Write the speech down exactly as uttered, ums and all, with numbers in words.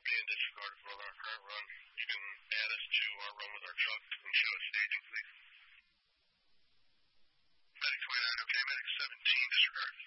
being disregarded for our current run. You can add us to our run with our truck and show us staging, please. Medic twenty-nine, okay. Medic seventeen, disregard.